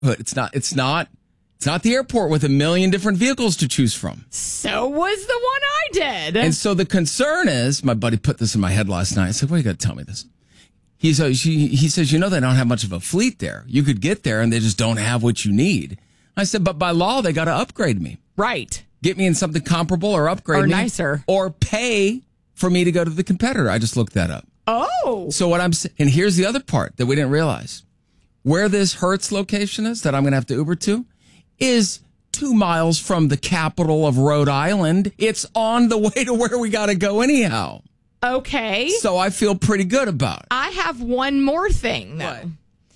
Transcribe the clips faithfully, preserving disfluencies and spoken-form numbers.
But it's not. It's not. It's not the airport with a million different vehicles to choose from. So was the one I did. And so the concern is, my buddy put this in my head last night. I said, "Well, you got to tell me this." He says, she, he says, you know, they don't have much of a fleet there. You could get there and they just don't have what you need. I said, but by law, they got to upgrade me. Right. Get me in something comparable or upgrade or me. Or nicer. Or pay for me to go to the competitor. I just looked that up. Oh. So what I'm saying, and here's the other part that we didn't realize. Where this Hertz location is that I'm going to have to Uber to is two miles from the capital of Rhode Island. It's on the way to where we got to go anyhow. Okay. So I feel pretty good about it. I have one more thing, though. What?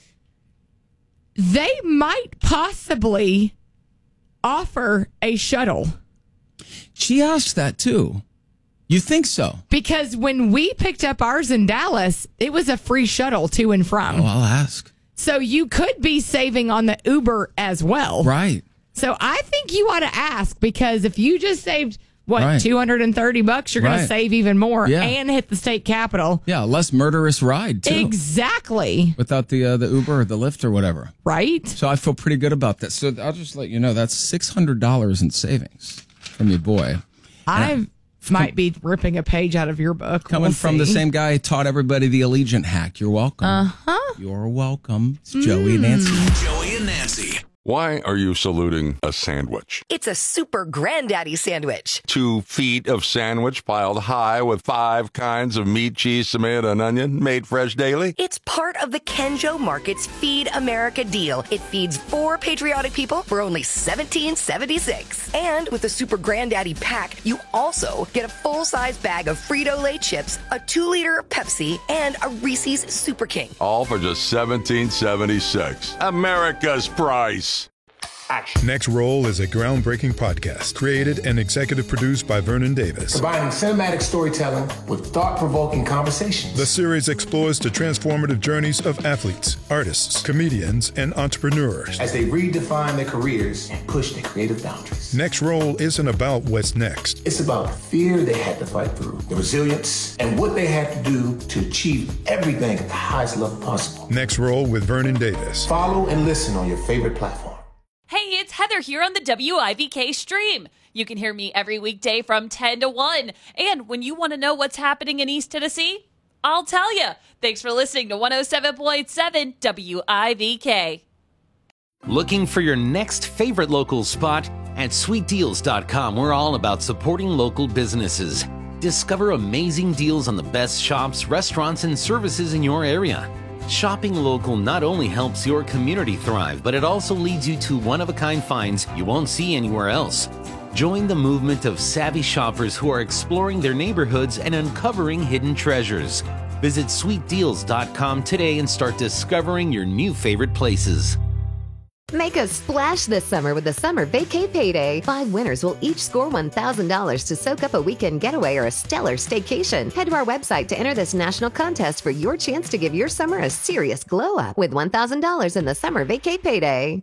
They might possibly offer a shuttle. She asked that, too. You think so? Because when we picked up ours in Dallas, it was a free shuttle to and from. Oh, I'll ask. So you could be saving on the Uber as well. Right. So I think you ought to ask, because if you just saved... What, right. two hundred thirty bucks? You're right. going to save even more yeah. and hit the state capitol. Yeah, less murderous ride, too. Exactly. Without the uh, the Uber or the Lyft or whatever. Right. So I feel pretty good about that. So I'll just let you know, that's six hundred dollars in savings from your boy. I might be ripping a page out of your book. Coming we'll from the same guy who taught everybody the Allegiant hack. You're welcome. Uh-huh. You're welcome. It's Joey mm. and Nancy. Joey and Nancy. Why are you saluting a sandwich? It's a super granddaddy sandwich. Two feet of sandwich piled high with five kinds of meat, cheese, tomato, and onion, made fresh daily? It's part of the Kenjo Market's Feed America deal. It feeds four patriotic people for only seventeen seventy-six. And with the super granddaddy pack, you also get a full-size bag of Frito-Lay chips, a two-liter Pepsi, and a Reese's Super King. All for just seventeen seventy-six. America's price. Action. Next Roll is a groundbreaking podcast created and executive produced by Vernon Davis. Combining cinematic storytelling with thought-provoking conversations. The series explores the transformative journeys of athletes, artists, comedians, and entrepreneurs as they redefine their careers and push their creative boundaries. Next Roll isn't about what's next. It's about the fear they had to fight through, the resilience, and what they had to do to achieve everything at the highest level possible. Next Roll with Vernon Davis. Follow and listen on your favorite platform. Hey, it's Heather here on the W I V K stream. You can hear me every weekday from ten to one. And when you want to know what's happening in East Tennessee, I'll tell you. Thanks for listening to one oh seven point seven W I V K. Looking for your next favorite local spot? At sweet deals dot com, we're all about supporting local businesses. Discover amazing deals on the best shops, restaurants, and services in your area. Shopping local not only helps your community thrive, but it also leads you to one-of-a-kind finds you won't see anywhere else. Join the movement of savvy shoppers who are exploring their neighborhoods and uncovering hidden treasures. Visit sweet deals dot com today and start discovering your new favorite places. Make a splash this summer with the Summer Vacay Payday. Five winners will each score one thousand dollars to soak up a weekend getaway or a stellar staycation. Head to our website to enter this national contest for your chance to give your summer a serious glow up with one thousand dollars in the Summer Vacay Payday.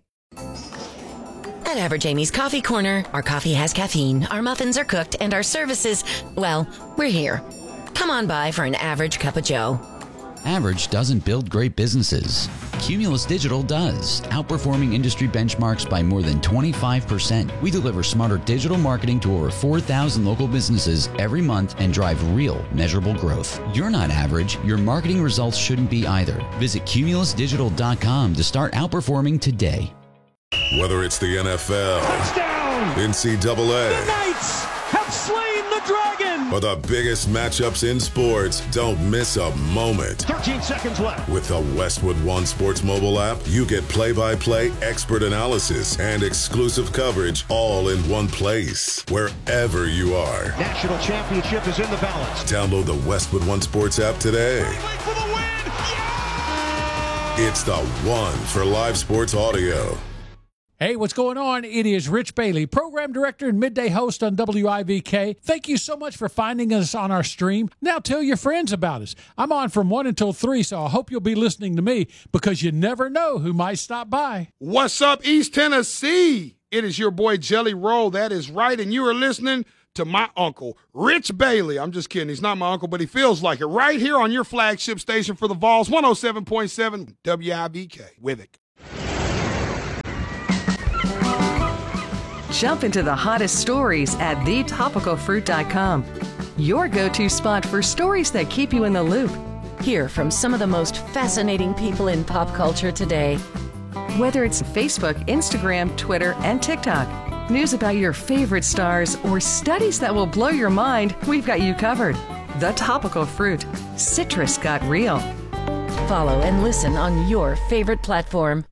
At Average Amy's Coffee Corner, our coffee has caffeine, our muffins are cooked, and our services, well, we're here. Come on by for an average cup of joe. Average doesn't build great businesses. Cumulus Digital does, outperforming industry benchmarks by more than twenty-five percent. We deliver smarter digital marketing to over four thousand local businesses every month and drive real, measurable growth. You're not average. Your marketing results shouldn't be either. Visit cumulus digital dot com to start outperforming today. Whether it's the N F L, touchdown, N C double A, the Knights have slain the dragon, or the biggest matchups in sports, don't miss a moment. thirteen seconds left. With the Westwood One Sports mobile app, you get play-by-play expert analysis and exclusive coverage all in one place, wherever you are. National championship is in the balance. Download the Westwood One Sports app today. For the win. Yeah! It's the one for live sports audio. Hey, what's going on? It is Rich Bailey, program director and midday host on W I V K. Thank you so much for finding us on our stream. Now tell your friends about us. I'm on from one until three, so I hope you'll be listening to me because you never know who might stop by. What's up, East Tennessee? It is your boy Jelly Roll. That is right, and you are listening to my uncle, Rich Bailey. I'm just kidding. He's not my uncle, but he feels like it. Right here on your flagship station for the Vols, one oh seven point seven W I V K. With it. Jump into the hottest stories at the topical fruit dot com. Your go-to spot for stories that keep you in the loop. Hear from some of the most fascinating people in pop culture today. Whether it's Facebook, Instagram, Twitter, and TikTok, news about your favorite stars, or studies that will blow your mind, we've got you covered. The Topical Fruit. Citrus got real. Follow and listen on your favorite platform.